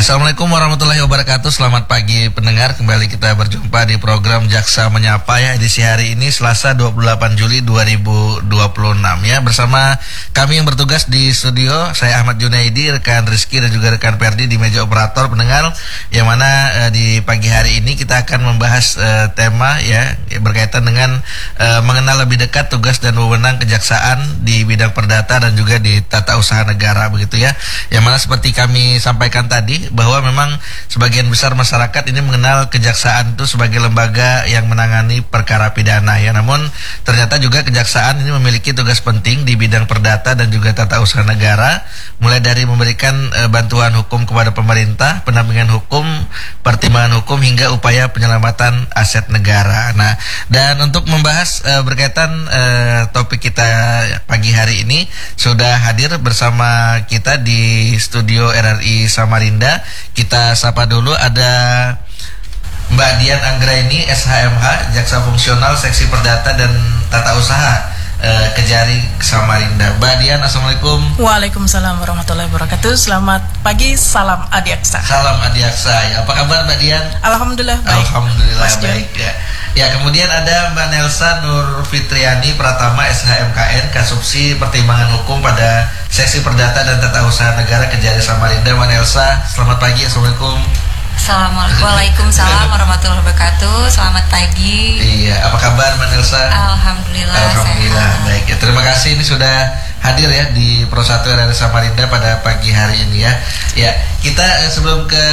Assalamualaikum warahmatullahi wabarakatuh. Selamat pagi pendengar. Kembali kita berjumpa di program Jaksa Menyapa ya, edisi hari ini Selasa 28 Juli 2026 ya. Bersama kami yang bertugas di studio, saya Ahmad Junaidi, rekan Rizky dan juga rekan Perdi di meja operator pendengar. Yang mana di pagi hari ini kita akan membahas tema ya berkaitan dengan mengenal lebih dekat tugas dan wewenang kejaksaan di bidang perdata dan juga di tata usaha negara begitu ya. Yang mana seperti kami sampaikan tadi bahwa memang sebagian besar masyarakat ini mengenal kejaksaan itu sebagai lembaga yang menangani perkara pidana ya. Namun ternyata juga kejaksaan ini memiliki tugas penting di bidang perdata dan juga tata usaha negara, mulai dari memberikan bantuan hukum kepada pemerintah, pendampingan hukum, pertimbangan hukum hingga upaya penyelamatan aset negara. Nah, dan untuk membahas berkaitan topik kita pagi hari ini sudah hadir bersama kita di studio RRI Samarinda. Kita sapa dulu, ada Mbak Dian Anggraini, SHMH, Jaksa Fungsional Seksi Perdata dan Tata Usaha Kejari Samarinda. Mbak Dian, Assalamualaikum. Waalaikumsalam warahmatullahi wabarakatuh. Selamat pagi, salam Adiaksa. Salam Adiaksa ya. Apa kabar Mbak Dian? Alhamdulillah baik. Alhamdulillah baik ya. Ya, kemudian ada Mbak Nelsa Nur Fitriani Pratama, SHMKN, Kasubsi Pertimbangan Hukum pada Seksi Perdata dan Tata Usaha Negara Kejari Samarinda. Mbak Nelsa, selamat pagi. Assalamualaikum. Waalaikumsalam warahmatullahi wabarakatuh. Selamat pagi. Iya, apa kabar Mbak Nelsa? Alhamdulillah sehat. Baik ya, terima kasih ini sudah hadir ya di Pro 1 RRI Samarinda pada pagi hari ini ya. Ya, kita sebelum ke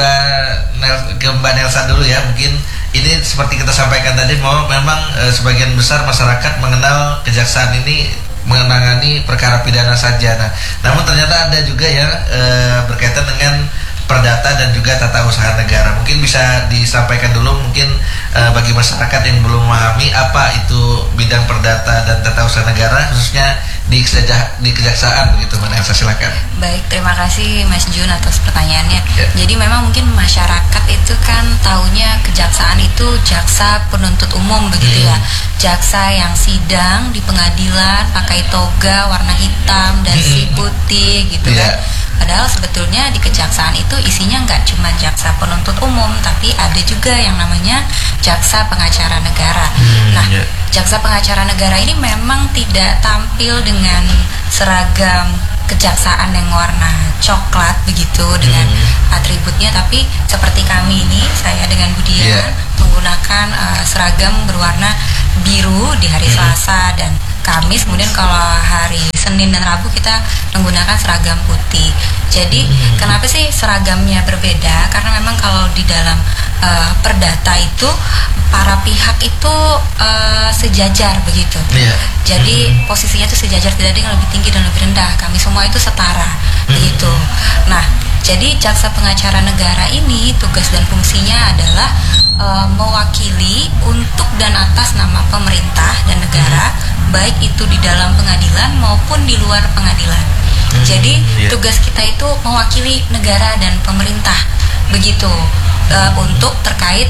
Mbak Nelsa dulu ya, mungkin ini seperti kita sampaikan tadi bahwa memang sebagian besar masyarakat mengenal kejaksaan ini menangani perkara pidana saja. Nah, namun ternyata ada juga ya berkaitan dengan perdata dan juga tata usaha negara. Mungkin bisa disampaikan dulu mungkin bagi masyarakat yang belum memahami apa itu bidang perdata dan tata usaha negara khususnya di kejaksaan begitu. Mana yang saya silakan. Baik, terima kasih Mas Jun atas pertanyaannya. Ya. Jadi memang mungkin masyarakat itu kan taunya kejaksaan itu jaksa penuntut umum begitu ya. Jaksa yang sidang di pengadilan pakai toga warna hitam dan si putih gitu kan. Padahal sebetulnya di kejaksaan itu isinya nggak cuma jaksa penuntut umum, tapi ada juga yang namanya jaksa pengacara negara. Jaksa pengacara negara ini memang tidak tampil dengan seragam kejaksaan yang warna coklat begitu dengan atributnya, tapi seperti kami ini, saya dengan Budian menggunakan seragam berwarna biru di hari Selasa dan Kamis, kemudian kalau hari Senin dan Rabu kita menggunakan seragam putih. Jadi kenapa sih seragamnya berbeda? Karena memang kalau di dalam perdata itu para pihak itu sejajar begitu. Jadi posisinya itu sejajar, tidak ada yang lebih tinggi dan lebih rendah. Kami semua itu setara begitu. Nah, jadi jaksa pengacara negara ini tugas dan fungsinya adalah mewakili untuk dan atas nama pemerintah dan negara, baik itu di dalam pengadilan maupun di luar pengadilan. Jadi tugas kita itu mewakili negara dan pemerintah begitu untuk terkait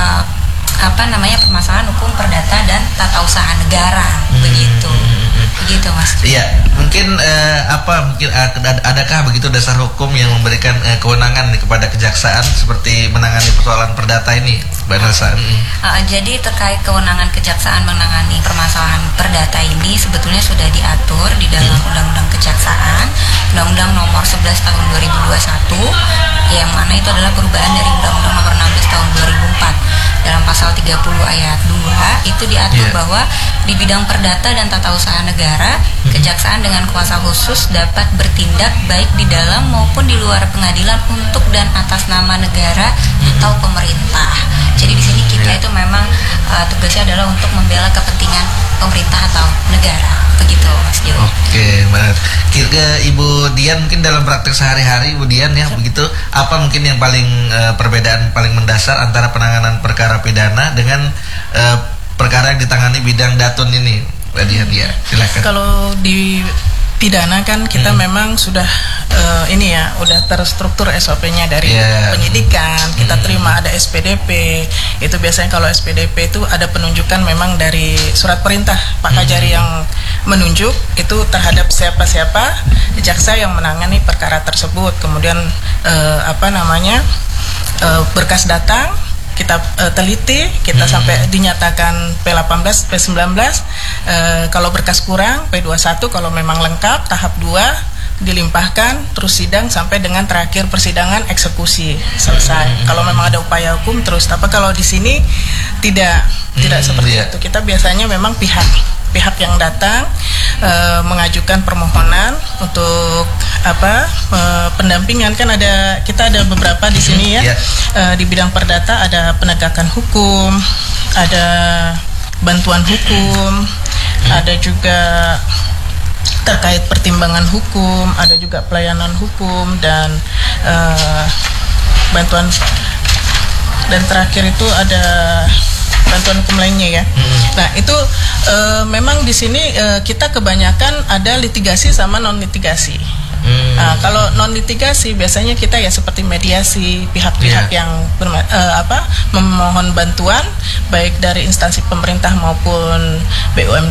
permasalahan hukum perdata dan tata usaha negara begitu Mas. Iya, mungkin adakah begitu dasar hukum yang memberikan kewenangan kepada kejaksaan seperti menangani persoalan perdata ini, Mbak Nelsa? Jadi terkait kewenangan kejaksaan menangani permasalahan perdata ini sebetulnya sudah diatur di dalam Undang-Undang Kejaksaan, Undang-Undang Nomor 11 Tahun 2021, yang mana itu adalah perubahan dari Undang-Undang Nomor 16 Tahun 2004. Dalam pasal 30 ayat 2 itu diatur bahwa di bidang perdata dan tata usaha negara, kejaksaan dengan kuasa khusus dapat bertindak baik di dalam maupun di luar pengadilan untuk dan atas nama negara atau pemerintah. Jadi di sini kita itu memang tugasnya adalah untuk membela kepentingan pemerintah atau negara. Begitu Mas Jo. Oke, benar. Ke Ibu Dian, mungkin dalam praktek sehari-hari Ibu Dian ya begitu, apa mungkin yang paling perbedaan paling mendasar antara penanganan perkara pidana dengan perkara yang ditangani bidang datun ini? Mbak Dian ya, silakan. Kalau di pidana kan kita memang sudah ini ya udah terstruktur SOP-nya dari penyidikan, kita terima ada SPDP. Itu biasanya kalau SPDP itu ada penunjukan memang dari surat perintah Pak Kajari yang menunjuk itu terhadap siapa-siapa jaksa yang menangani perkara tersebut. Kemudian berkas datang, kita teliti, kita sampai dinyatakan P18, P19, kalau berkas kurang P21, kalau memang lengkap tahap 2 dilimpahkan, terus sidang sampai dengan terakhir persidangan eksekusi selesai. Kalau memang ada upaya hukum terus, tapi kalau di sini tidak seperti itu. Kita biasanya memang pihak yang datang mengajukan permohonan untuk pendampingan, kan kita ada beberapa di sini ya. Di bidang perdata ada penegakan hukum, ada bantuan hukum, ada juga terkait pertimbangan hukum, ada juga pelayanan hukum dan bantuan, dan terakhir itu ada bantuan hukum lainnya ya. Nah itu memang di sini kita kebanyakan ada litigasi sama non litigasi. Nah, kalau non litigasi biasanya kita ya seperti mediasi, pihak-pihak yang memohon bantuan baik dari instansi pemerintah maupun BUMD,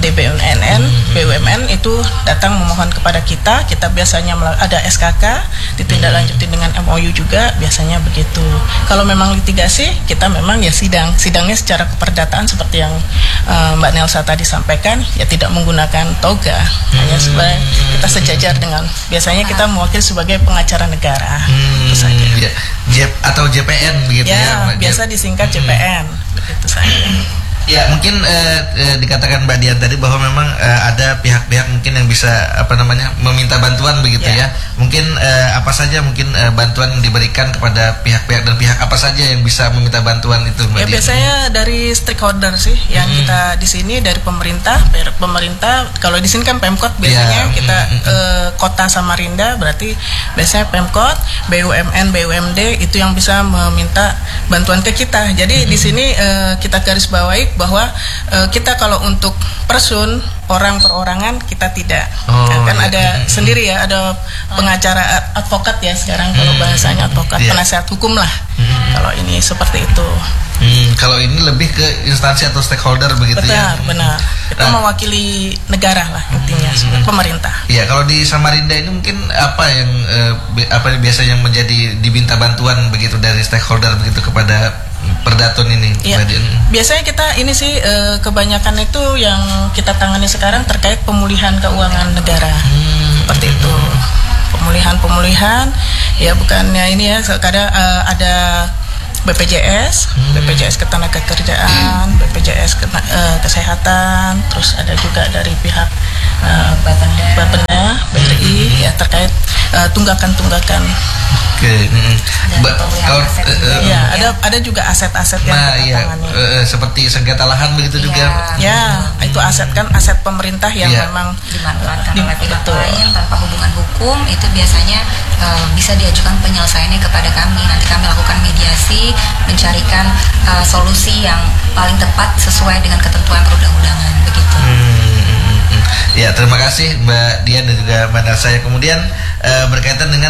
BUMN itu datang memohon kepada kita biasanya ada SKK ditindaklanjuti dengan MOU juga biasanya begitu. Kalau memang litigasi kita memang ya sidangnya secara keperdataan seperti yang Mbak Nelsa tadi sampaikan, ya tidak menggunakan toga, hanya sebagai kita sejajar dengan biasanya kita mewakili sebagai pengacara negara. Itu saja. Atau JPN begitu ya. Biasa disingkat JPN. Begitu saja. Ya mungkin dikatakan Mbak Dian tadi bahwa memang ada pihak-pihak mungkin yang bisa meminta bantuan begitu ya. Mungkin apa saja mungkin bantuan yang diberikan kepada pihak-pihak dan pihak apa saja yang bisa meminta bantuan itu Mbak Dian? Biasanya dari stakeholder sih yang kita di sini dari pemerintah kalau di sini kan Pemkot biasanya kita Kota Samarinda, berarti biasanya Pemkot, BUMN, BUMD itu yang bisa meminta bantuan ke kita. Jadi di sini kita garis bawahi bahwa kita kalau untuk person orang perorangan kita tidak ada sendiri ya, ada pengacara advokat ya sekarang kalau bahasanya advokat, penasihat hukum lah. Kalau ini seperti itu. Kalau ini lebih ke instansi atau stakeholder begitu ya. Benar. Kita mewakili negara lah intinya, pemerintah. Iya, kalau di Samarinda ini mungkin apa yang biasanya menjadi diminta bantuan begitu dari stakeholder begitu kepada Perdatun ini? Biasanya kita ini sih kebanyakan itu yang kita tangani sekarang terkait pemulihan keuangan negara. Seperti itu. Pemulihan ya, bukannya ini ya, kadang ada BPJS Ketenagakerjaan, BPJS Kesehatan, terus ada juga dari pihak Bapenda, BRI ya terkait tunggakan. Ada juga aset-aset yang kita tangani. Seperti sengketa lahan begitu juga. Itu aset pemerintah yang memang dimanfaatkan oleh pihak lain tanpa hubungan hukum, itu biasanya bisa diajukan penyelesaiannya kepada kami. Nanti kami lakukan mediasi, mencarikan solusi yang paling tepat sesuai dengan ketentuan perundang-undangan begitu. Ya, terima kasih Mbak Dian dan juga Mbak Nelsa. Kemudian berkaitan dengan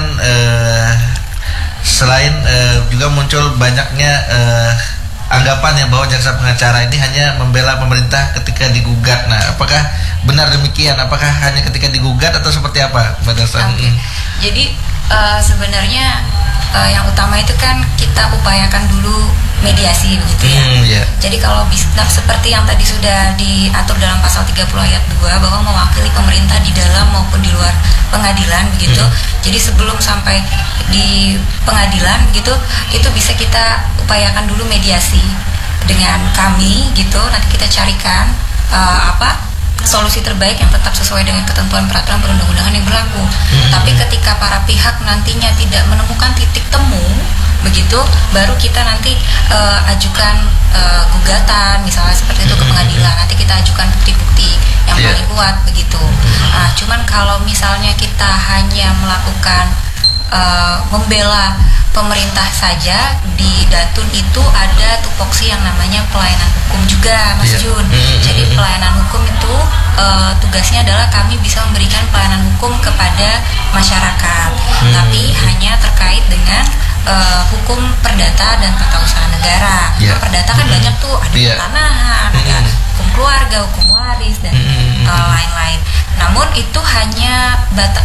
selain juga muncul banyaknya anggapan ya bahwa jaksa pengacara ini hanya membela pemerintah ketika digugat. Nah, apakah benar demikian? Apakah hanya ketika digugat atau seperti apa, Mbak Nelsa? Jadi sebenarnya yang utama itu kan kita upayakan dulu mediasi begitu ya. Jadi kalau seperti yang tadi sudah diatur dalam pasal 30 ayat 2 bahwa mewakili pemerintah di dalam maupun di luar pengadilan begitu. Jadi sebelum sampai di pengadilan begitu, itu bisa kita upayakan dulu mediasi dengan kami gitu. Nanti kita carikan solusi terbaik yang tetap sesuai dengan ketentuan peraturan perundang-undangan yang berlaku. Tapi ketika para pihak nantinya tidak menemukan titik temu begitu, baru kita nanti ajukan gugatan misalnya seperti itu ke pengadilan. Nanti kita ajukan bukti-bukti yang paling kuat begitu. Cuman kalau misalnya kita hanya melakukan membela pemerintah saja. Di Datun itu ada tupoksi yang namanya pelayanan hukum juga, Mas Jun. Jadi pelayanan hukum itu tugasnya adalah kami bisa memberikan pelayanan hukum kepada masyarakat, tapi hanya terkait dengan hukum perdata dan tata usaha negara. Perdata kan banyak tuh, ada pertanahan, ada hukum keluarga, hukum waris, dan lain-lain. Namun itu hanya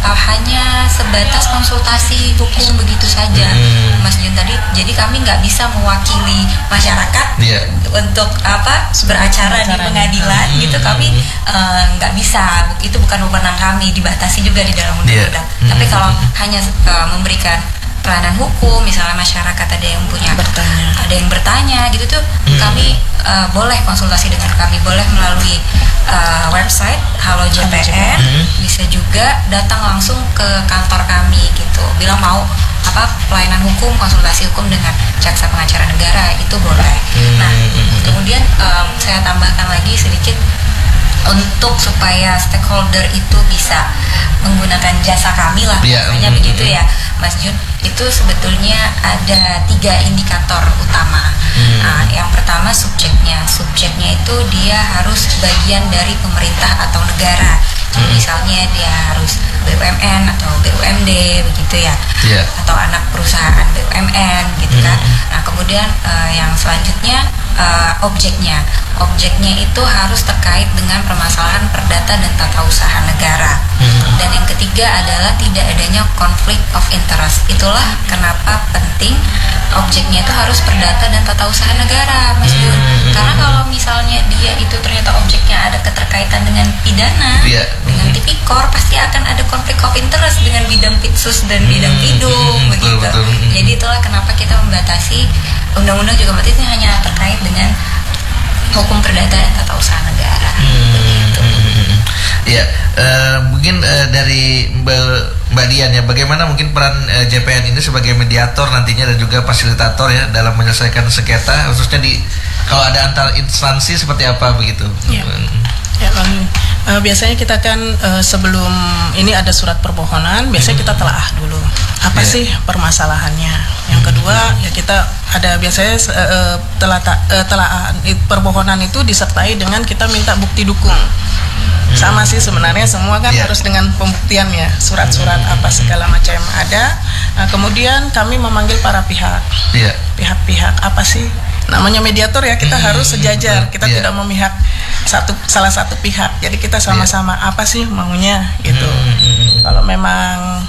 sebatas konsultasi hukum begitu saja, Mas Jun tadi. Jadi kami nggak bisa mewakili masyarakat untuk beracara di pengadilan gitu. Kami nggak bisa, itu bukan wewenang kami, dibatasi juga di dalam undang-undang. Tapi kalau hanya memberikan pelayanan hukum, misalnya masyarakat ada yang bertanya gitu tuh, kami boleh konsultasi dengan kami, boleh melalui website Halo JPN, bisa juga datang langsung ke kantor kami gitu, bilang mau pelayanan hukum, konsultasi hukum dengan jaksa pengacara negara, itu boleh. Nah, kemudian saya tambahkan lagi sedikit untuk supaya stakeholder itu bisa menggunakan jasa kami lah, misalnya begitu ya, Mas Jun. Itu sebetulnya ada 3 indikator utama. Nah, yang pertama subjeknya itu dia harus bagian dari pemerintah atau negara. Jadi misalnya dia harus BUMN atau BUMD begitu ya, atau anak perusahaan BUMN gitu kan. Nah, kemudian yang selanjutnya objeknya itu harus terkait dengan permasalahan perdata dan tata usaha negara. Dan yang ketiga adalah tidak adanya konflik of interest. Itulah kenapa penting objeknya itu harus perdata dan tata usaha negara, Mas Jun. Karena kalau misalnya dia itu ternyata objeknya ada keterkaitan dengan pidana, dengan tipikor, pasti akan ada konflik of interest dengan bidang pitsus dan bidang pidum begitu. Jadi itulah kenapa kita membatasi undang-undang juga berarti ini hanya terkait dengan hukum perdata dan tata usaha negara. Begitu. Ya, mungkin dari Mbak Dian ya, bagaimana mungkin peran JPN ini sebagai mediator nantinya dan juga fasilitator ya dalam menyelesaikan sengketa, khususnya kalau ada antar instansi seperti apa begitu? Ya, biasanya kita kan sebelum ini ada surat permohonan, biasanya kita telaah dulu apa sih permasalahannya. Yang kedua ya kita ada biasanya telaahan permohonan itu disertai dengan kita minta bukti dukung. Sama sih sebenarnya semua kan harus dengan pembuktian ya, surat-surat apa segala macam ada. Nah, kemudian kami memanggil para pihak, pihak-pihak apa sih namanya mediator ya, kita harus sejajar, kita tidak memihak salah satu pihak. Jadi kita sama-sama apa sih maunya gitu. Kalau memang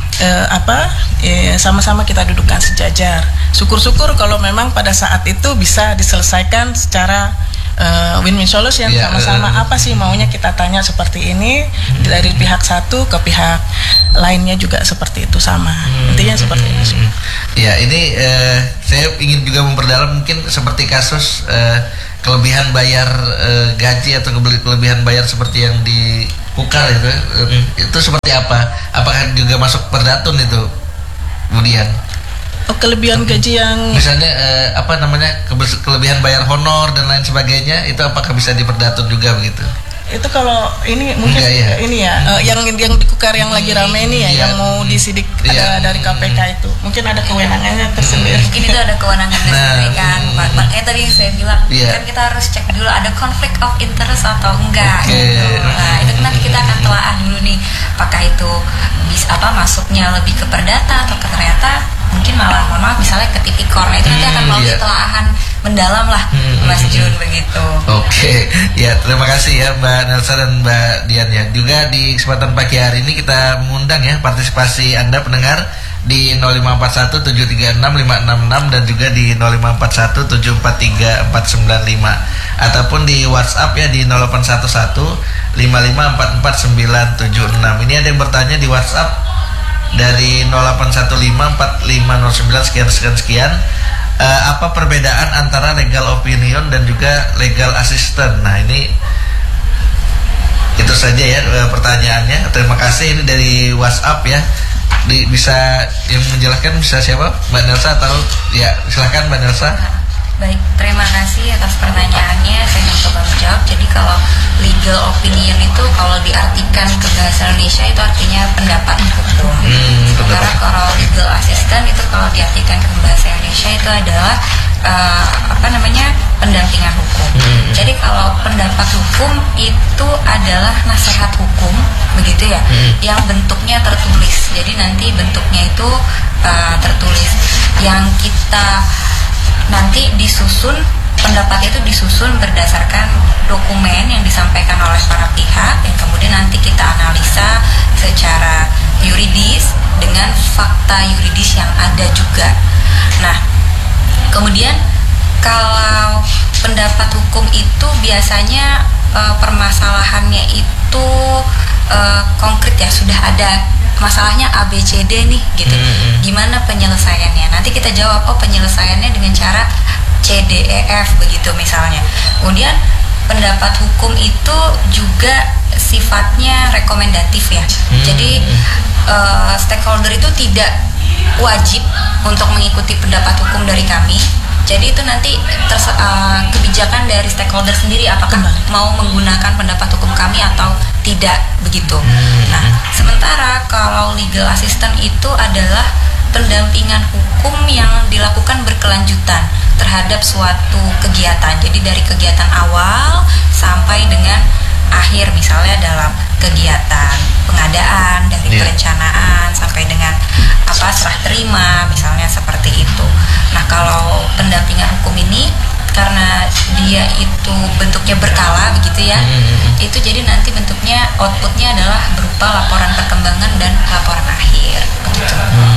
sama-sama kita dudukkan sejajar. Syukur-syukur kalau memang pada saat itu bisa diselesaikan secara win-win solution, sama-sama apa sih maunya, kita tanya seperti ini dari pihak satu ke pihak lainnya juga seperti itu, sama intinya seperti itu. Ya, ini saya ingin juga memperdalam mungkin seperti kasus kelebihan bayar gaji atau kelebihan bayar seperti yang di Pukal itu seperti apa? Apakah juga masuk perdatun itu, kemudian? Kelebihan gaji yang misalnya kelebihan bayar honor dan lain sebagainya, itu apakah bisa diperdatun juga begitu? Itu kalau ini mungkin ini ya, yang dikukar yang lagi rame ini ya, yang mau disidik ada dari KPK itu mungkin ada kewenangannya tersendiri. Mungkin itu ada kewenangan tersendiri kan. Makanya tadi saya bilang kan kita harus cek dulu ada konflik of interest atau enggak. Nah, itu nanti kita akan telaah dulu nih, apakah itu bisa masuknya lebih ke perdata atau ternyata mungkin malah mohon maaf misalnya ke tipikor. Nah, itu nanti akan melalui telaahan mendalam lah, Mas Jun begitu. Oke, ya terima kasih ya Mbak Nelsa dan Mbak Dian ya. Juga di kesempatan pagi hari ini kita mengundang ya partisipasi Anda pendengar di 0541736566 dan juga di 0541743495 ataupun di WhatsApp ya di 081155444976. Ini ada yang bertanya di WhatsApp dari 08154509 sekian. Apa perbedaan antara legal opinion dan juga legal assistant? Nah, ini itu saja ya pertanyaannya. Terima kasih, ini dari WhatsApp ya. Bisa yang menjelaskan bisa siapa? Mbak Nelsa atau ya silakan Mbak Nelsa. Baik, terima kasih atas pertanyaannya. Saya mencoba menjawab. Jadi kalau legal opinion itu kalau diartikan ke bahasa Indonesia itu artinya pendapat hukum. Sementara kalau legal assistant itu kalau diartikan ke bahasa Indonesia itu adalah pendampingan hukum. Jadi kalau pendapat hukum itu adalah nasihat hukum, begitu ya, yang bentuknya tertulis. Jadi nanti bentuknya itu tertulis. Yang kita nanti disusun, pendapat itu disusun berdasarkan dokumen yang disampaikan oleh para pihak, yang kemudian nanti kita analisa secara yuridis dengan fakta yuridis yang ada juga. Nah, kemudian kalau pendapat hukum itu biasanya permasalahannya itu konkret ya, sudah ada masalahnya ABCD nih gitu. Gimana penyelesaiannya? Nanti kita jawab, penyelesaiannya dengan cara CDEF begitu misalnya. Kemudian pendapat hukum itu juga sifatnya rekomendatif ya. Jadi stakeholder itu tidak wajib untuk mengikuti pendapat hukum dari kami. Jadi itu nanti kebijakan dari stakeholder sendiri apakah mau menggunakan pendapat hukum kami atau tidak begitu. Nah, sementara kalau legal assistant itu adalah pendampingan hukum yang dilakukan berkelanjutan terhadap suatu kegiatan. Jadi dari kegiatan awal sampai dengan akhir, misalnya dalam kegiatan pengadaan, dari perencanaan sampai dengan serah terima, misalnya seperti itu. Nah, kalau pendampingan hukum ini karena dia itu bentuknya berkala begitu ya, itu jadi nanti bentuknya outputnya adalah berupa laporan perkembangan dan laporan akhir begitu.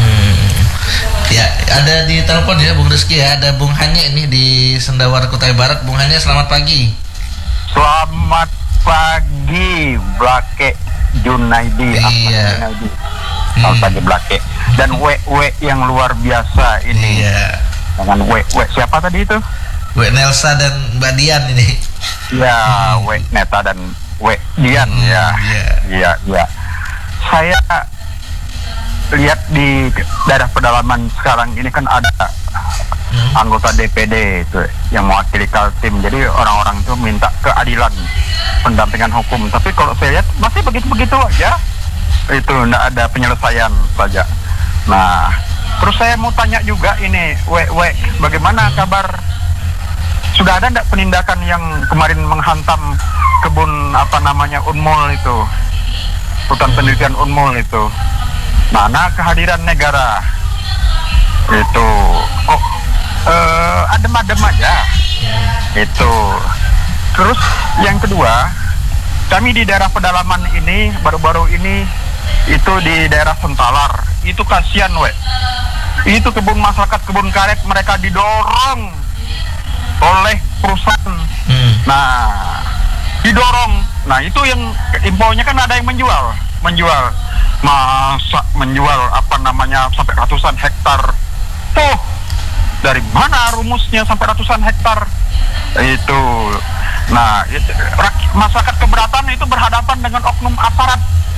Ya, ada di telepon ya Bung Rizky ya, ada Bung Hanya ini di Sendawar Kutai Barat. Bung Hanya, selamat pagi. Selamat pagi, Blake Junaidi. Iya. Selamat pagi, Blake. Dan W yang luar biasa ini. Iya. Dengan W siapa tadi itu? W Nelsa dan Mbak Dian ini. Ya, W Neta dan W Dian ya. Iya. Saya lihat di daerah pedalaman sekarang ini kan ada anggota DPD itu yang mewakili Kaltim. Jadi orang-orang itu minta keadilan, pendampingan hukum. Tapi kalau saya lihat masih begitu-begitu aja. Itu tidak ada penyelesaian saja. Nah, terus saya mau tanya juga ini, bagaimana kabar? Sudah ada tidak penindakan yang kemarin menghantam kebun Unmul itu, hutan penelitian Unmul itu? Mana kehadiran negara? Itu kok adem-adem aja? Itu. Terus yang kedua, kami di daerah pedalaman ini baru-baru ini itu di daerah Sentalar itu kasihan itu kebun masyarakat, kebun karet mereka didorong oleh perusahaan. Nah, didorong. Nah, itu yang infonya kan ada yang menjual sampai ratusan hektar. Tuh, dari mana rumusnya sampai ratusan hektar? Itu. Nah, masyarakat keberatan itu berhadapan dengan oknum aparat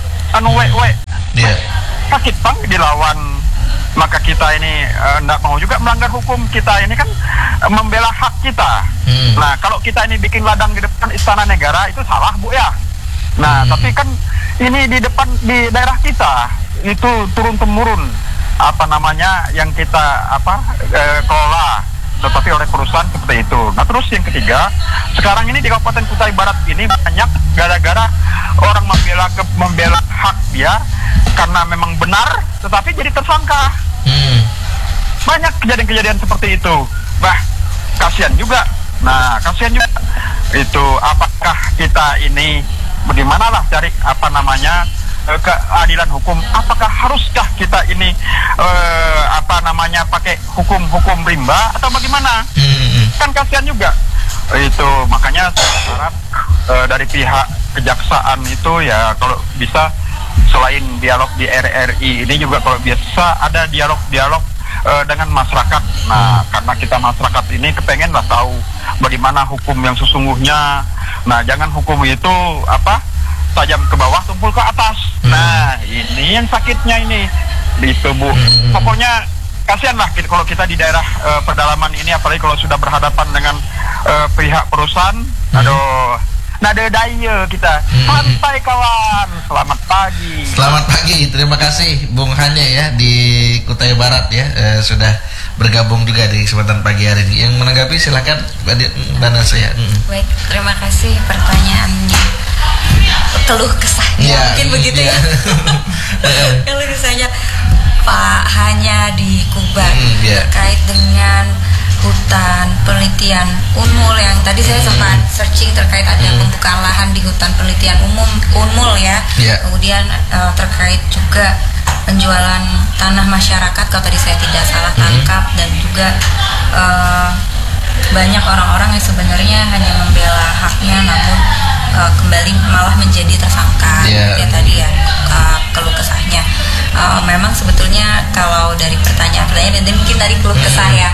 sakit bang dilawan. Maka kita ini tidak mau juga melanggar hukum. Kita ini kan membela hak kita. Nah, kalau kita ini bikin ladang di depan Istana Negara itu salah, Bu ya. Nah, tapi kan ini di daerah kita itu turun-temurun yang kita kelola, tetapi oleh perusahaan seperti itu. Nah, terus yang ketiga, sekarang ini di Kabupaten Kutai Barat ini banyak gara-gara orang membela hak dia karena memang benar, tetapi jadi tersangka. Banyak kejadian-kejadian seperti itu. Kasihan juga. Nah, kasihan juga. Itu apakah kita ini bagaimanalah cari keadilan hukum? Apakah haruskah kita ini pakai hukum rimba atau bagaimana? Kan kasihan juga. Itu makanya saya harap dari pihak kejaksaan itu ya kalau bisa selain dialog di RRI ini juga kalau bisa ada dialog dengan masyarakat. Nah, karena kita masyarakat ini kepengenlah tahu bagaimana hukum yang sesungguhnya. Nah, jangan hukum itu tajam ke bawah, tumpul ke atas. Nah, ini yang sakitnya ini di tubuh. Pokoknya kasihan lah kalau kita di daerah pedalaman ini, apalagi kalau sudah berhadapan dengan pihak perusahaan. Aduh, nada daya kita. Santai kawan, selamat pagi. Selamat pagi, terima kasih Bung Hanya ya di Kutai Barat ya, sudah bergabung juga di kesempatan pagi hari ini. Yang menanggapi silakan Mbak Nelsa ya. Baik, terima kasih pertanyaannya. Keluh kesahnya mungkin begitu ya. Keluh kesahnya Pak Hanya di Kuban terkait dengan hutan penelitian Unmul yang tadi saya sempat searching terkait ada pembukaan lahan di hutan penelitian Unmul ya. Kemudian terkait juga penjualan tanah masyarakat kalau tadi saya tidak salah tangkap, dan juga banyak orang-orang yang sebenarnya hanya membela haknya namun kembali malah menjadi tersangka. Ya tadi ya keluh kesahnya. Memang sebetulnya kalau dari pertanyaan-pertanyaan dan mungkin tadi keluh kesah ya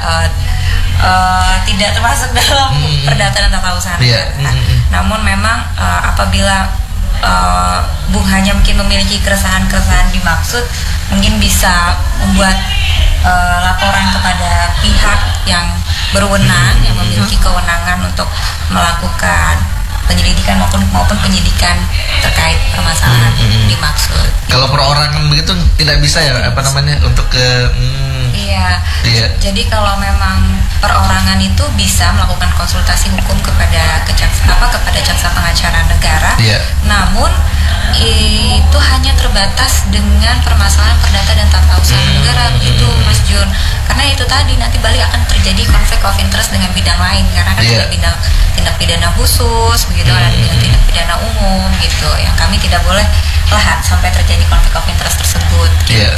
tidak termasuk dalam perdata dan tata usaha negara. Namun memang apabila Bung Hanya mungkin memiliki keresahan-keresahan dimaksud, mungkin bisa membuat laporan kepada pihak yang berwenang, yang memiliki kewenangan untuk melakukan penyelidikan maupun penyidikan terkait permasalahan dimaksud. Kalau perorangan begitu tidak bisa ya untuk ke Jadi kalau memang perorangan itu bisa melakukan konsultasi hukum kepada jaksa pengacara negara. Namun itu hanya terbatas dengan permasalahan perdata dan tata usaha negara begitu Mas Jun. Karena itu tadi nanti balik akan terjadi konflik of interest dengan bidang lain, karena kan ada bidang tindak pidana khusus begitu, ada bidang tindak pidana umum gitu, yang kami tidak boleh sampai terjadi konflik of interest tersebut gitu.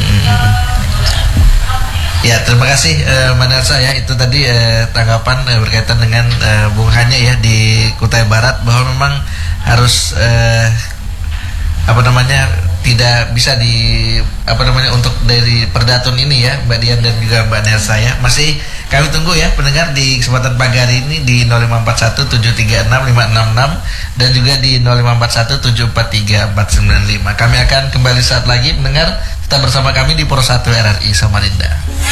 Ya, terima kasih Mbak Nelsa ya, itu tadi tanggapan berkaitan dengan Bung Hanya ya di Kutai Barat, bahwa memang harus tidak bisa untuk dari Perdatun ini ya Mbak Dian dan juga Mbak Nelsa ya. Masih kami tunggu ya pendengar di kesempatan pagi hari ini di 0541736566 dan juga di 0541743495. Kami akan kembali saat lagi pendengar, tetap bersama kami di Pro 1 RRI Samarinda.